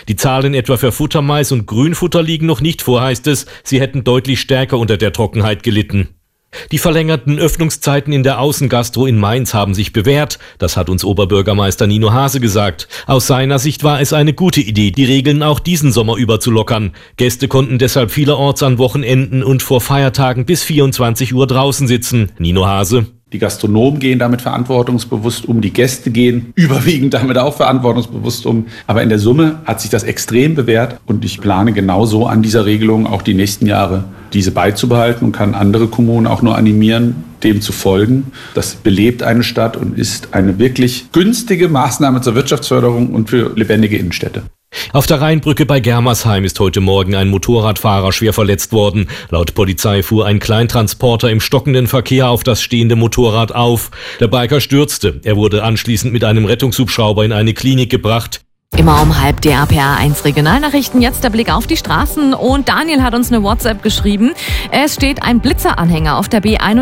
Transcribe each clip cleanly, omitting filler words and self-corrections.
Die Zahlen etwa für Futtermais und Grünfutter liegen noch nicht vor, heißt es. Sie hätten deutlich stärker unter der Trockenheit gelitten. Die verlängerten Öffnungszeiten in der Außengastro in Mainz haben sich bewährt. Das hat uns Oberbürgermeister Nino Hase gesagt. Aus seiner Sicht war es eine gute Idee, die Regeln auch diesen Sommer über zu lockern. Gäste konnten deshalb vielerorts an Wochenenden und vor Feiertagen bis 24 Uhr draußen sitzen. Nino Hase: Die Gastronomen gehen damit verantwortungsbewusst um, die Gäste gehen überwiegend damit auch verantwortungsbewusst um. Aber in der Summe hat sich das extrem bewährt und ich plane genauso an dieser Regelung auch die nächsten Jahre diese beizubehalten und kann andere Kommunen auch nur animieren, dem zu folgen. Das belebt eine Stadt und ist eine wirklich günstige Maßnahme zur Wirtschaftsförderung und für lebendige Innenstädte. Auf der Rheinbrücke bei Germersheim ist heute Morgen ein Motorradfahrer schwer verletzt worden. Laut Polizei fuhr ein Kleintransporter im stockenden Verkehr auf das stehende Motorrad auf. Der Biker stürzte. Er wurde anschließend mit einem Rettungshubschrauber in eine Klinik gebracht. Immer um 12:30 die RPA1 Regionalnachrichten. Jetzt der Blick auf die Straßen und Daniel hat uns eine WhatsApp geschrieben. Es steht ein Blitzeranhänger auf der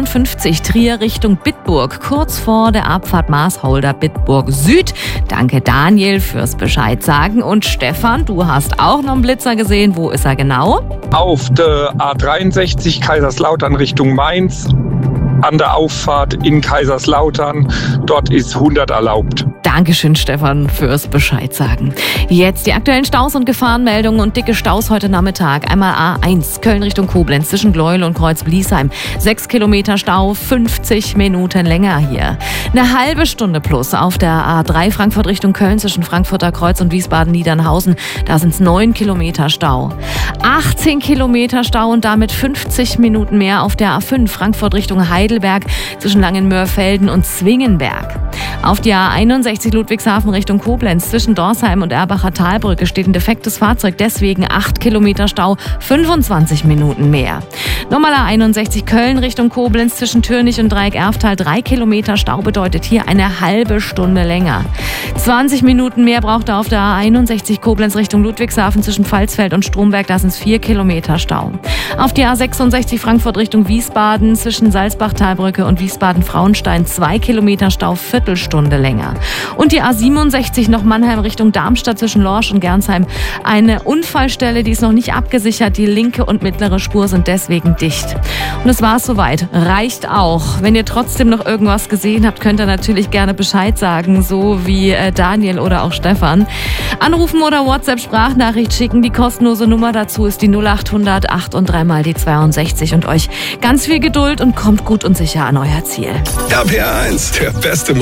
B51 Trier Richtung Bitburg, kurz vor der Abfahrt Maasholder Bitburg Süd. Danke Daniel fürs Bescheid sagen. Und Stefan, du hast auch noch einen Blitzer gesehen. Wo ist er genau? Auf der A63 Kaiserslautern Richtung Mainz. An der Auffahrt in Kaiserslautern. Dort ist 100 erlaubt. Dankeschön, Stefan, fürs Bescheid sagen. Jetzt die aktuellen Staus und Gefahrenmeldungen und dicke Staus heute Nachmittag. Einmal A1 Köln Richtung Koblenz zwischen Gleuel und Kreuz-Bliesheim. 6 Kilometer Stau, 50 Minuten länger hier. Eine halbe Stunde plus auf der A3 Frankfurt Richtung Köln zwischen Frankfurter Kreuz und Wiesbaden-Niedernhausen. Da sind es 9 Kilometer Stau. 18 Kilometer Stau und damit 50 Minuten mehr auf der A5 Frankfurt Richtung Heidelberg zwischen Langenmörfelden und Zwingenberg. Auf die A61 Ludwigshafen Richtung Koblenz zwischen Dorsheim und Erbacher Talbrücke steht ein defektes Fahrzeug, deswegen 8 Kilometer Stau, 25 Minuten mehr. Nochmal A61 Köln Richtung Koblenz zwischen Türnich und Dreieck-Erftal, 3 Kilometer Stau bedeutet hier eine halbe Stunde länger. 20 Minuten mehr braucht er auf der A61 Koblenz Richtung Ludwigshafen zwischen Pfalzfeld und Stromberg, da sind es 4 Kilometer Stau. Auf die A66 Frankfurt Richtung Wiesbaden zwischen Salzbach-Talbrücke und Wiesbaden-Frauenstein, 2 Kilometer Stau, Viertelstunde länger. Und die A67 noch Mannheim Richtung Darmstadt zwischen Lorsch und Gernsheim. Eine Unfallstelle, die ist noch nicht abgesichert. Die linke und mittlere Spur sind deswegen dicht. Und das war's soweit. Reicht auch. Wenn ihr trotzdem noch irgendwas gesehen habt, könnt ihr natürlich gerne Bescheid sagen, so wie Daniel oder auch Stefan. Anrufen oder WhatsApp-Sprachnachricht schicken. Die kostenlose Nummer dazu ist die 0800 8 und 3 mal die 62. Und euch ganz viel Geduld und kommt gut und sicher an euer Ziel. RPA1, der beste